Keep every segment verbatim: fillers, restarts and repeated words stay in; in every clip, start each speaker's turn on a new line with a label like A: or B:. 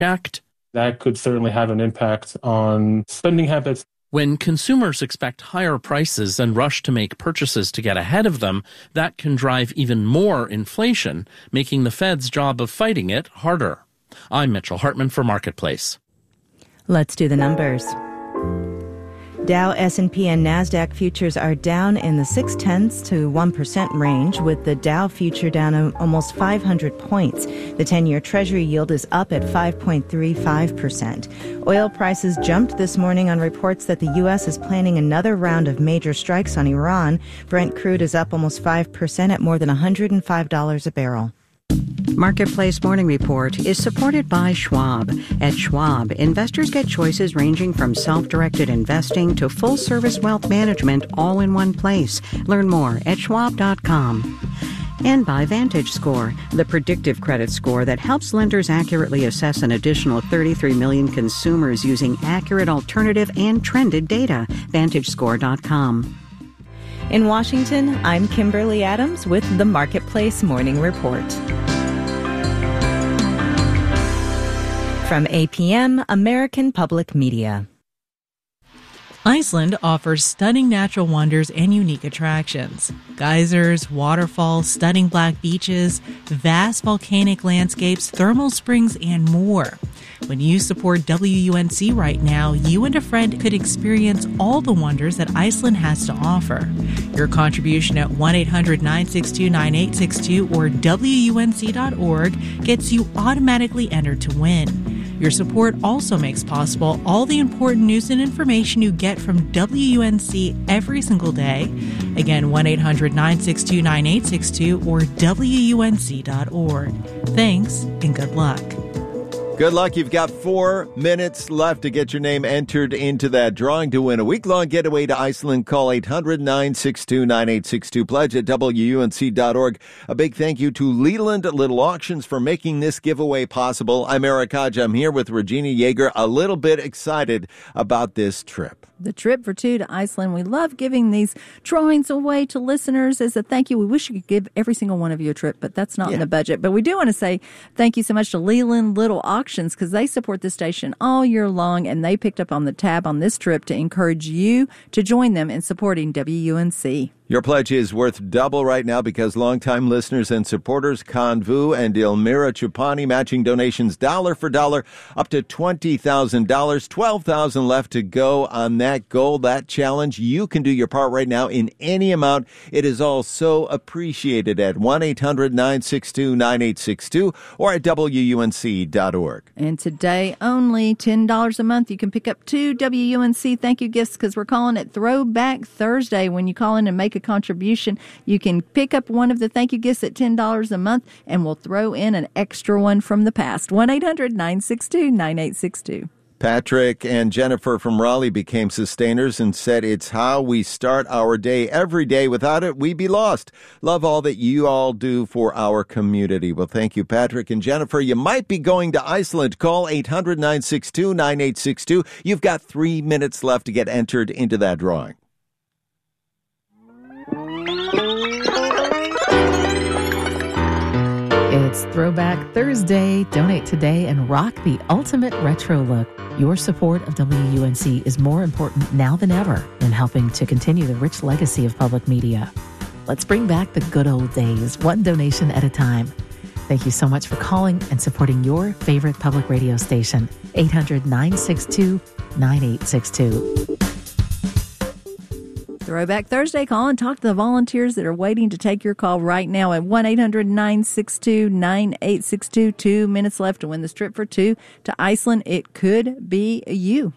A: Act.
B: That could certainly have an impact on spending habits.
A: When consumers expect higher prices and rush to make purchases to get ahead of them, that can drive even more inflation, making the Fed's job of fighting it harder. I'm Mitchell Hartman for Marketplace.
C: Let's do the numbers. Dow, S and P, and NASDAQ futures are down in the six tenths to one percent range, with the Dow future down almost five hundred points. The ten-year Treasury yield is up at five point three five percent. Oil prices jumped this morning on reports that the U S is planning another round of major strikes on Iran. Brent crude is up almost five percent at more than one hundred five dollars a barrel.
D: Marketplace Morning Report is supported by Schwab. At Schwab, investors get choices ranging from self-directed investing to full-service wealth management all in one place. Learn more at schwab dot com. And by VantageScore, the predictive credit score that helps lenders accurately assess an additional thirty-three million consumers using accurate alternative and trended data. vantage score dot com.
C: In Washington, I'm Kimberly Adams with the Marketplace Morning Report. From A P M, American Public Media.
E: Iceland offers stunning natural wonders and unique attractions. Geysers, waterfalls, stunning black beaches, vast volcanic landscapes, thermal springs, and more. When you support W U N C right now, you and a friend could experience all the wonders that Iceland has to offer. Your contribution at one eight hundred nine six two nine eight six two or W U N C dot org gets you automatically entered to win. Your support also makes possible all the important news and information you get from W U N C every single day. Again, one eight hundred nine six two nine eight six two or W U N C dot org. Thanks and good luck.
F: Good luck. You've got four minutes left to get your name entered into that drawing to win a week-long getaway to Iceland. Call eight hundred nine six two nine eight six two. Pledge at W U N C dot org. A big thank you to Leland Little Auctions for making this giveaway possible. I'm Eric Hodge. I'm here with Regina Yeager, a little bit excited about this trip.
G: The trip for two to Iceland. We love giving these drawings away to listeners as a thank you. We wish we could give every single one of you a trip, but that's not yeah. in the budget. But we do want to say thank you so much to Leland Little Auctions because they support this station all year long, and they picked up on the tab on this trip to encourage you to join them in supporting W U N C.
F: Your pledge is worth double right now because longtime listeners and supporters, Kanvu and Ilmira Chupani, matching donations dollar for dollar up to twenty thousand dollars. twelve thousand dollars left to go on that goal, that challenge. You can do your part right now in any amount. It is all so appreciated at one eight hundred nine six two nine eight six two or at W U N C dot org.
G: And today, only ten dollars a month. You can pick up two W U N C thank you gifts because we're calling it Throwback Thursday. When you call in and make a contribution, you can pick up one of the thank you gifts at ten dollars a month, and we'll throw in an extra one from the past. one eight hundred nine six two nine eight six two.
F: Patrick and Jennifer from Raleigh became sustainers and said it's how we start our day every day. Without it, we'd be lost. Love all that you all do for our community. Well, thank you, Patrick and Jennifer. You might be going to Iceland. Call eight hundred nine six two nine eight six two. You've got three minutes left to get entered into that drawing.
H: It's Throwback Thursday. Donate today and rock the ultimate retro look. Your support of W U N C is more important now than ever in helping to continue the rich legacy of public media. Let's bring back the good old days, one donation at a time. Thank you so much for calling and supporting your favorite public radio station. eight hundred nine six two nine eight six two.
G: Throwback Thursday. Call and talk to the volunteers that are waiting to take your call right now at one eight hundred nine six two nine eight six two. Two minutes left to win this trip for two to Iceland. It could be you.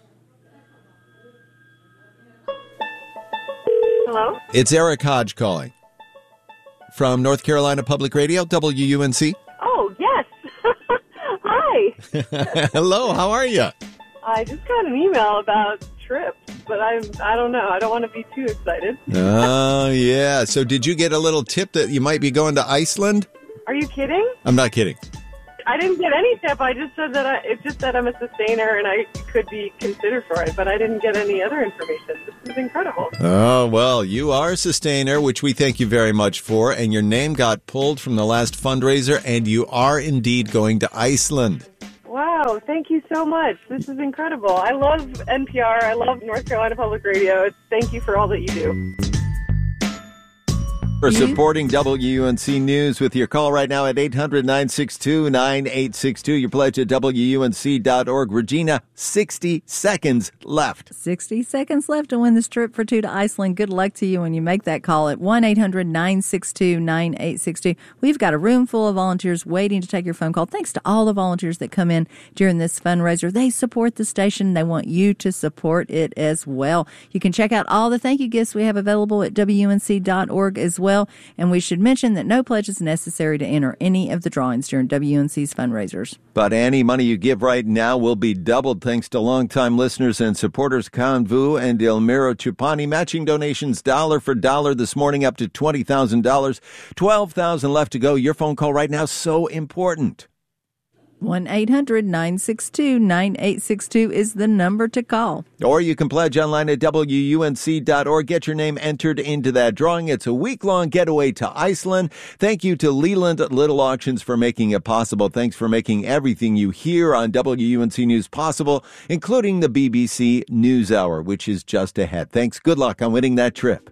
I: Hello?
F: It's Eric Hodge calling from North Carolina Public Radio, W U N C.
I: Oh, yes. Hi.
F: Hello, how are you?
I: I just got an email about trips, but I'm, I don't know. I don't want to be too excited.
F: Oh, yeah. So did you get a little tip that you might be going to Iceland?
I: Are you kidding?
F: I'm not kidding.
I: I didn't get any tip. I just said that I, it just said I'm a sustainer and I could be considered for it, but I didn't get any other information. This is incredible.
F: Oh, well, you are a sustainer, which we thank you very much for, and your name got pulled from the last fundraiser, and you are indeed going to Iceland.
I: Wow, thank you so much. This is incredible. I love N P R. I love North Carolina Public Radio. Thank you for all that you do.
F: For supporting W U N C News with your call right now at eight hundred, nine six two, nine eight six two. Your pledge at W U N C dot org. Regina, sixty seconds left.
G: sixty seconds left to win this trip for two to Iceland. Good luck to you when you make that call at one eight hundred, nine six two, nine eight six two. We've got a room full of volunteers waiting to take your phone call. Thanks to all the volunteers that come in during this fundraiser. They support the station. They want you to support it as well. You can check out all the thank you gifts we have available at W U N C dot org as well. Well, and we should mention that no pledge is necessary to enter any of the drawings during W U N C's fundraisers.
F: But any money you give right now will be doubled thanks to longtime listeners and supporters Con Vu and Elmira Chupani. Matching donations dollar for dollar this morning up to twenty thousand dollars. twelve thousand dollars left to go. Your phone call right now is so important.
G: one eight hundred, nine six two, nine eight six two is the number to call.
F: Or you can pledge online at W U N C dot org. Get your name entered into that drawing. It's a week-long getaway to Iceland. Thank you to Leland Little Auctions for making it possible. Thanks for making everything you hear on W U N C News possible, including the B B C NewsHour, which is just ahead. Thanks. Good luck on winning that trip.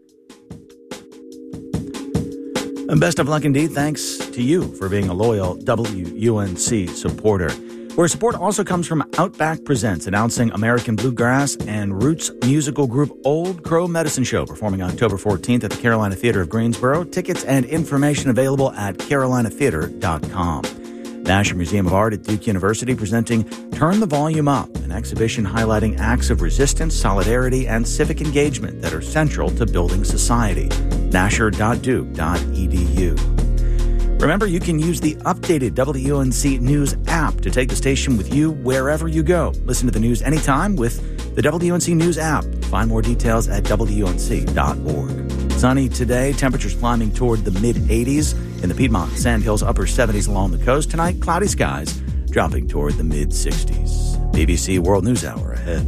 J: And best of luck indeed. Thanks to you for being a loyal W U N C supporter. Where support also comes from Outback Presents, announcing American Bluegrass and Roots musical group Old Crow Medicine Show, performing October fourteenth at the Carolina Theater of Greensboro. Tickets and information available at carolina theater dot com. National Museum of Art at Duke University presenting Turn the Volume Up, an exhibition highlighting acts of resistance, solidarity, and civic engagement that are central to building society. nasher dot duke dot e d u. Remember, you can use the updated W U N C News app to take the station with you wherever you go. Listen to the news anytime with the W U N C News app. Find more details at W U N C dot org. Sunny today, temperatures climbing toward the mid-eighties. In the Piedmont Sandhills, upper seventies along the coast. Tonight, cloudy skies dropping toward the mid-sixties. B B C World News Hour ahead.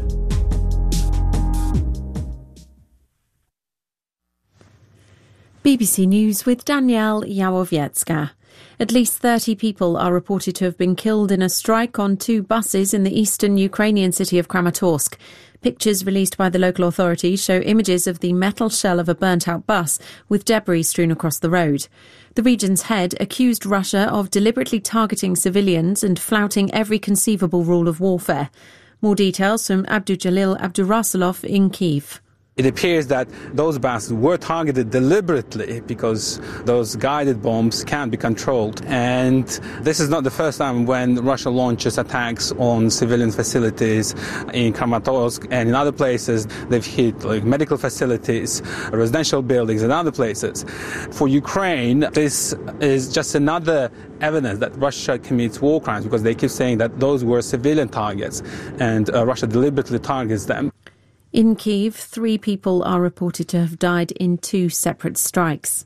K: B B C News with Danielle Yawowiecka. At least thirty people are reported to have been killed in a strike on two buses in the eastern Ukrainian city of Kramatorsk. Pictures released by the local authorities show images of the metal shell of a burnt-out bus with debris strewn across the road. The region's head accused Russia of deliberately targeting civilians and flouting every conceivable rule of warfare. More details from Abdujalil Abdurasulov in Kyiv.
L: It appears that those buses were targeted deliberately because those guided bombs can be controlled. And this is not the first time when Russia launches attacks on civilian facilities in Kramatorsk and in other places. They've hit like medical facilities, residential buildings and other places. For Ukraine, this is just another evidence that Russia commits war crimes because they keep saying that those were civilian targets and uh, Russia deliberately targets them.
K: In Kyiv, three people are reported to have died in two separate strikes.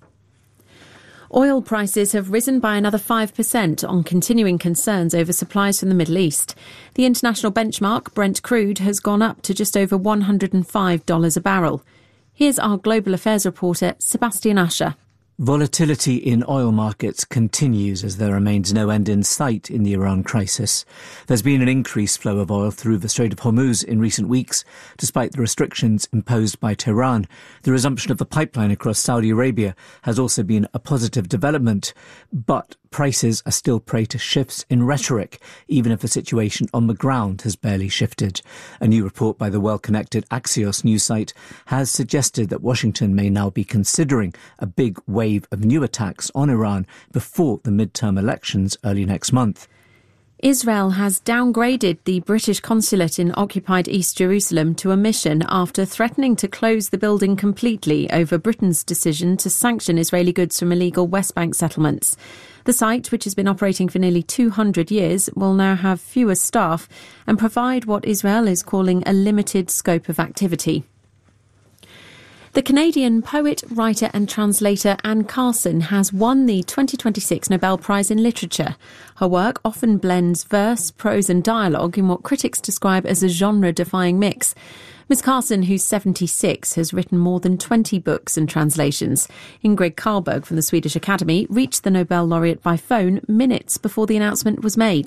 K: Oil prices have risen by another five percent on continuing concerns over supplies from the Middle East. The international benchmark, Brent crude, has gone up to just over one hundred five dollars a barrel. Here's our global affairs reporter, Sebastian Usher.
M: Volatility in oil markets continues as there remains no end in sight in the Iran crisis. There's been an increased flow of oil through the Strait of Hormuz in recent weeks, despite the restrictions imposed by Tehran. The resumption of the pipeline across Saudi Arabia has also been a positive development, but prices are still prey to shifts in rhetoric, even if the situation on the ground has barely shifted. A new report by the well-connected Axios news site has suggested that Washington may now be considering a big wave of new attacks on Iran before the midterm elections early next month.
K: Israel has downgraded the British consulate in occupied East Jerusalem to a mission after threatening to close the building completely over Britain's decision to sanction Israeli goods from illegal West Bank settlements. The site, which has been operating for nearly two hundred years, will now have fewer staff and provide what Israel is calling a limited scope of activity. The Canadian poet, writer and translator Anne Carson has won the twenty twenty-six Nobel Prize in Literature. Her work often blends verse, prose and dialogue in what critics describe as a genre-defying mix. Miss Carson, who's seventy-six, has written more than twenty books and translations. Ingrid Carlberg from the Swedish Academy reached the Nobel laureate by phone minutes before the announcement was made.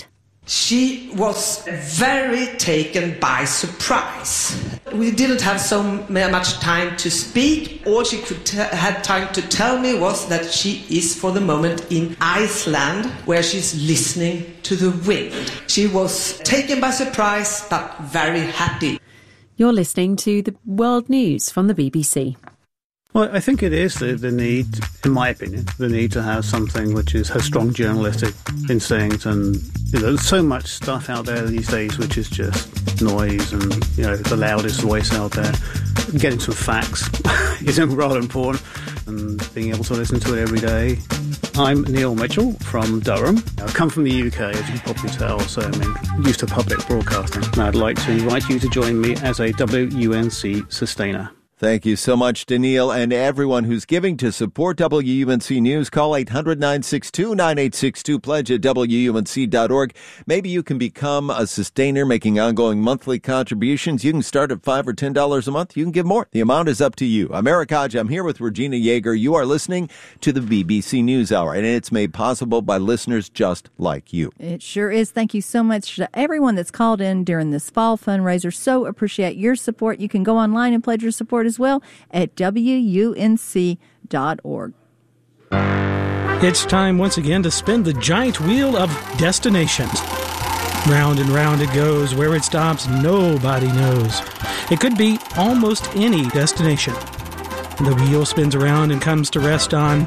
N: She was very taken by surprise. We didn't have so much time to speak. All she could t- had time to tell me was that she is for the moment in Iceland, where she's listening to the wind. She was taken by surprise, but very happy.
K: You're listening to the World News from the B B C.
O: Well, I think it is the, the need, in my opinion, the need to have something which is has strong journalistic instinct, and you know, there's so much stuff out there these days which is just noise and you know the loudest voice out there. Getting some facts is rather important, and being able to listen to it every day. I'm Neil Mitchell from Durham. I come from the U K, as you can probably tell, so I'm used to public broadcasting. And I'd like to invite you to join me as a W U N C sustainer.
F: Thank you so much, Daniil, and everyone who's giving to support W U N C News. Call eight hundred, nine six two, nine eight six two, pledge at W U N C dot org. Maybe you can become a sustainer, making ongoing monthly contributions. You can start at five dollars or ten dollars a month. You can give more. The amount is up to you. I'm Eric Hodge. I'm here with Regina Yeager. You are listening to the B B C News Hour, and it's made possible by listeners just like you.
G: It sure is. Thank you so much to everyone that's called in during this fall fundraiser. So appreciate your support. You can go online and pledge your support as well at W U N C dot org.
P: It's time once again to spin the giant wheel of destinations. Round and round it goes. Where it stops, nobody knows. It could be almost any destination. The wheel spins around and comes to rest on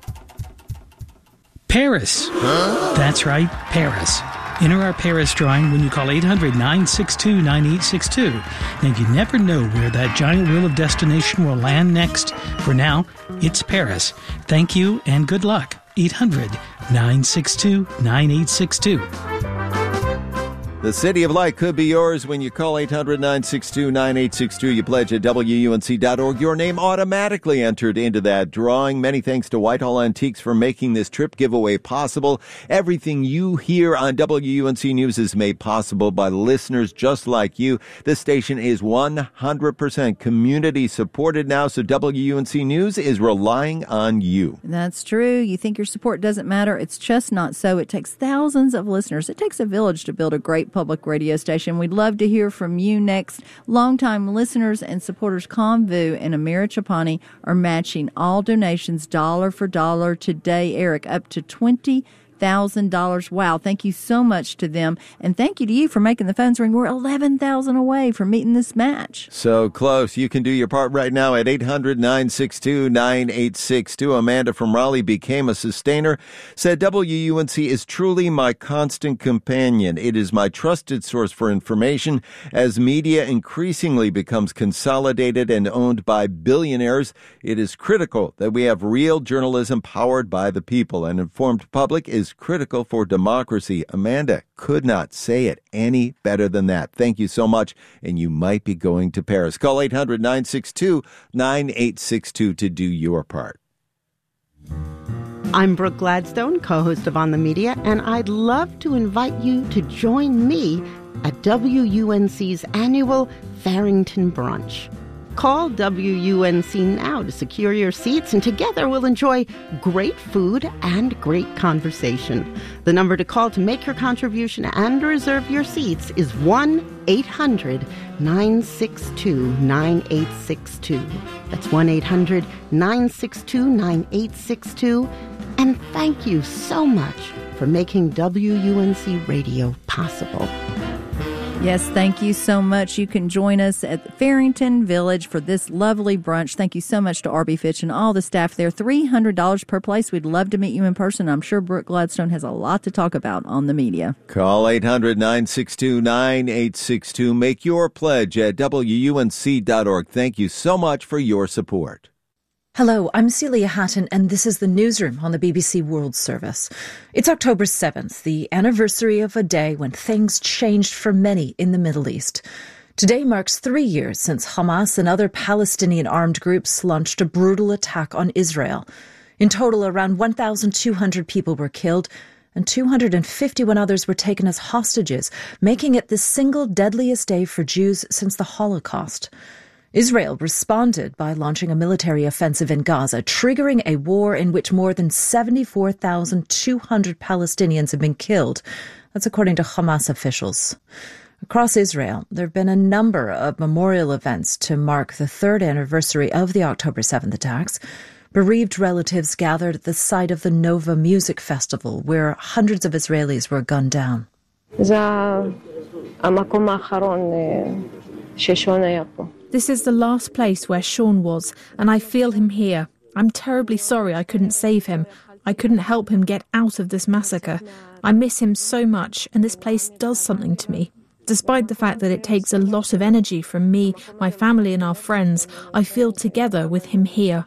P: Paris. Huh? That's right, Paris. Enter our Paris drawing when you call eight hundred, nine six two, nine eight six two. And you never know where that giant wheel of destination will land next. For now, it's Paris. Thank you and good luck. eight hundred, nine six two, nine eight six two.
F: The City of Light could be yours when you call eight hundred, nine six two, nine eight six two. You pledge at W U N C dot org. Your name automatically entered into that drawing. Many thanks to Whitehall Antiques for making this trip giveaway possible. Everything you hear on W U N C News is made possible by listeners just like you. This station is one hundred percent community supported now, so W U N C News is relying on you.
G: That's true. You think your support doesn't matter? It's just not so. It takes thousands of listeners. It takes a village to build a great public radio station. We'd love to hear from you next. Longtime listeners and supporters Convu and Amira Chapani are matching all donations dollar for dollar today, Eric, up to twenty thousand dollars. Wow. Thank you so much to them. And thank you to you for making the phones ring. We're eleven thousand away from meeting this match.
F: So close. You can do your part right now at eight hundred, nine six two, nine eight six two. Amanda from Raleigh became a sustainer, said W U N C is truly my constant companion. It is my trusted source for information. As media increasingly becomes consolidated and owned by billionaires, it is critical that we have real journalism powered by the people. An informed public is critical for democracy. Amanda could not say it any better than that. Thank you so much, and you might be going to Paris. Call eight hundred, nine six two, nine eight six two to do your part.
Q: I'm Brooke Gladstone, co-host of On the Media, and I'd love to invite you to join me at W U N C's annual Farrington Brunch. Call W U N C now to secure your seats, and together we'll enjoy great food and great conversation. The number to call to make your contribution and reserve your seats is one eight hundred, nine six two, nine eight six two. That's one eight hundred, nine six two, nine eight six two. And thank you so much for making W U N C Radio possible.
G: Yes, thank you so much. You can join us at Farrington Village for this lovely brunch. Thank you so much to R B Fitch and all the staff there. three hundred dollars per place. We'd love to meet you in person. I'm sure Brooke Gladstone has a lot to talk about on the media.
F: Call eight hundred, nine six two, nine eight six two. Make your pledge at W U N C dot org. Thank you so much for your support.
R: Hello, I'm Celia Hatton, and this is the Newsroom on the B B C World Service. It's October seventh, the anniversary of a day when things changed for many in the Middle East. Today marks three years since Hamas and other Palestinian armed groups launched a brutal attack on Israel. In total, around one thousand two hundred people were killed, and two hundred fifty-one others were taken as hostages, making it the single deadliest day for Jews since the Holocaust. Israel responded by launching a military offensive in Gaza, triggering a war in which more than seventy-four thousand two hundred Palestinians have been killed. That's according to Hamas officials. Across Israel, there have been a number of memorial events to mark the third anniversary of the October seventh attacks. Bereaved relatives gathered at the site of the Nova Music Festival, where hundreds of Israelis were gunned down.
S: This is the last place where Sean was, and I feel him here. I'm terribly sorry I couldn't save him. I couldn't help him get out of this massacre. I miss him so much, and this place does something to me. Despite the fact that it takes a lot of energy from me, my family and our friends, I feel together with him here.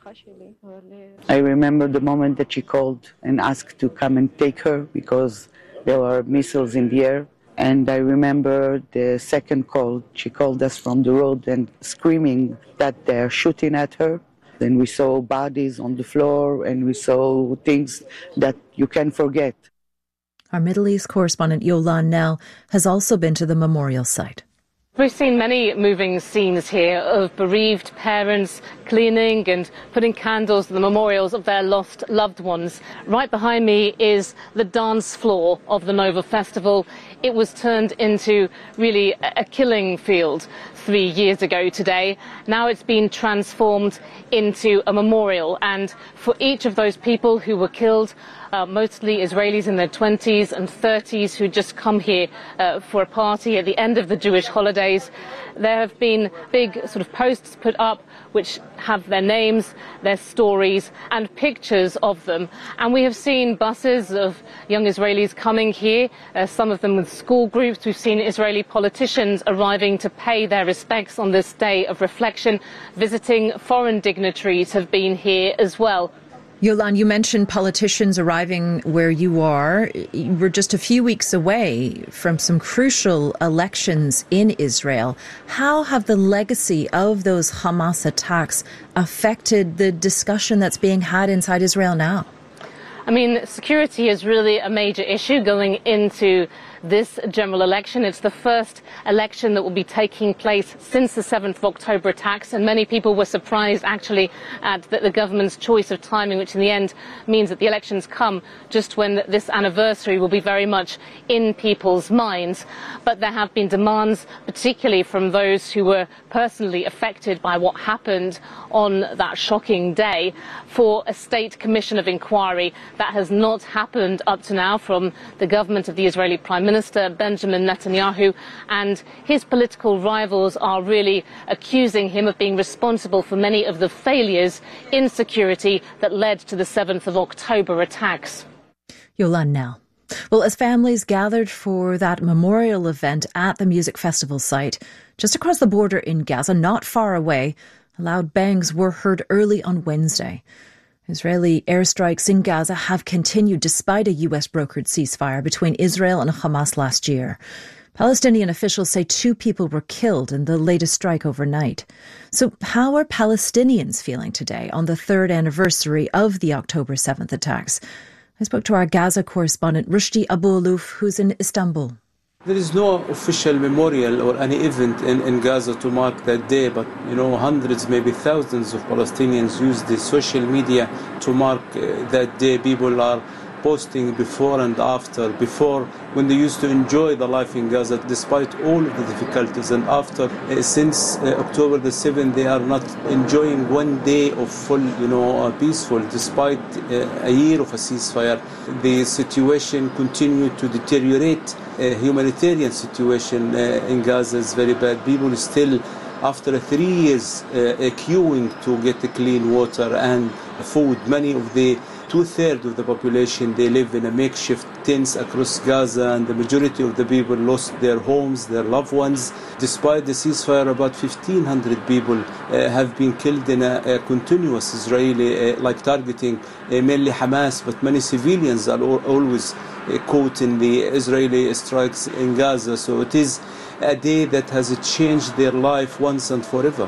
T: I remember the moment that she called and asked to come and take her because there were missiles in the air. And I remember the second call. She called us from the road and screaming that they're shooting at her. Then we saw bodies on the floor and we saw things that you can forget.
R: Our Middle East correspondent Yolan Nell has also been to the memorial site.
U: We've seen many moving scenes here of bereaved parents cleaning and putting candles to the memorials of their lost loved ones. Right behind me is the dance floor of the Nova Festival. It was turned into really a killing field three years ago today. Now it's been transformed into a memorial, and for each of those people who were killed, Uh, mostly Israelis in their twenties and thirties who just come here uh, for a party at the end of the Jewish holidays. There have been big sort of posts put up which have their names, their stories and pictures of them. And we have seen buses of young Israelis coming here, uh, some of them with school groups. We've seen Israeli politicians arriving to pay their respects on this day of reflection. Visiting foreign dignitaries have been here as well.
R: Yolan, you mentioned politicians arriving where you are. We're just a few weeks away from some crucial elections in Israel. How have the legacy of those Hamas attacks affected the discussion that's being had inside Israel now?
U: I mean, security is really a major issue going into this general election. It's the first election that will be taking place since the seventh of October attacks, and many people were surprised actually at the, the government's choice of timing, which in the end means that the elections come just when this anniversary will be very much in people's minds. But there have been demands, particularly from those who were personally affected by what happened on that shocking day, for a state commission of inquiry. That has not happened up to now from the government of the Israeli Prime Minister Benjamin Netanyahu, and his political rivals are really accusing him of being responsible for many of the failures in security that led to the seventh of October attacks.
R: Yolan Nell. Well, as families gathered for that memorial event at the music festival site, just across the border in Gaza, not far away, loud bangs were heard early on Wednesday. Israeli airstrikes in Gaza have continued despite a U S-brokered ceasefire between Israel and Hamas last year. Palestinian officials say two people were killed in the latest strike overnight. So how are Palestinians feeling today on the third anniversary of the October seventh attacks? I spoke to our Gaza correspondent Rushdie Abu-Alouf, who's in Istanbul.
V: There is no official memorial or any event in, in Gaza to mark that day, but, you know, hundreds, maybe thousands of Palestinians use the social media to mark uh, that day. People are posting before and after, before when they used to enjoy the life in Gaza despite all of the difficulties, and after, uh, since uh, October the seventh, they are not enjoying one day of full, you know, uh, peaceful, despite uh, a year of a ceasefire. The situation continued to deteriorate. Uh, humanitarian situation uh, in Gaza is very bad. People still, after three years, uh, queuing to get clean water and food. Many of the two-thirds of the population, they live in a makeshift tents across Gaza, and the majority of the people lost their homes, their loved ones. Despite the ceasefire, about fifteen hundred people uh, have been killed in a, a continuous Israeli, uh, like targeting uh, mainly Hamas, but many civilians are al- always uh, caught in the Israeli strikes in Gaza. So it is a day that has changed their life once and forever.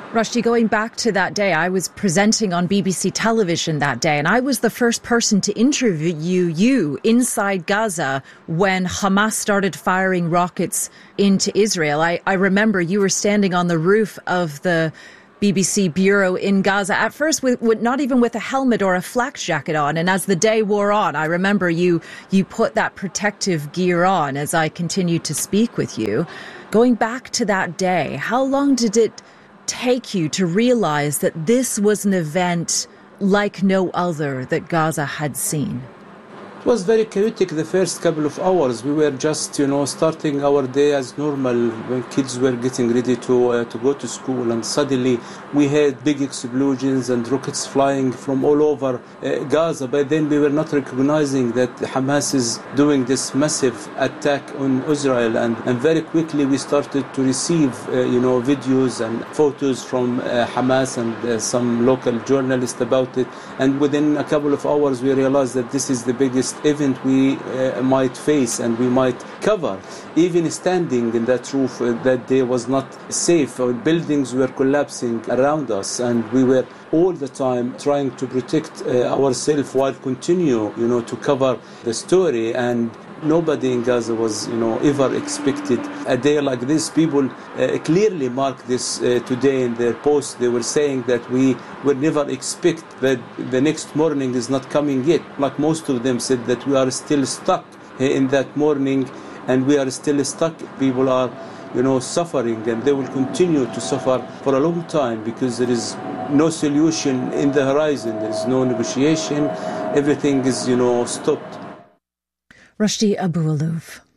R: Rushdie, going back to that day, I was presenting on B B C television that day, and I was the first person to interview you inside Gaza when Hamas started firing rockets into Israel. I, I remember you were standing on the roof of the B B C bureau in Gaza, at first with, with not even with a helmet or a flak jacket on. And as the day wore on, I remember you you put that protective gear on as I continued to speak with you. Going back to that day, how long did it take you to realize that this was an event like no other that Gaza had seen?
V: It was very chaotic the first couple of hours. We were just, you know, starting our day as normal when kids were getting ready to uh, to go to school, and suddenly we had big explosions and rockets flying from all over uh, Gaza. But then we were not recognizing that Hamas is doing this massive attack on Israel, and, and very quickly we started to receive, uh, you know, videos and photos from uh, Hamas and uh, some local journalists about it. And within a couple of hours we realized that this is the biggest event we uh, might face and we might cover. Even standing in that roof uh, that day was not safe. Our buildings were collapsing around us, and we were all the time trying to protect uh, ourselves while continue, you know, to cover the story. And nobody in Gaza was, you know, ever expected a day like this. People uh, clearly marked this uh, today in their posts. They were saying that we would never expect that the next morning is not coming yet. Like most of them said that we are still stuck in that morning, and we are still stuck. People are, you know, suffering, and they will continue to suffer for a long time because there is no solution in the horizon. There is no negotiation. Everything is, you know, stopped.
R: Rushdie Abu Alouf.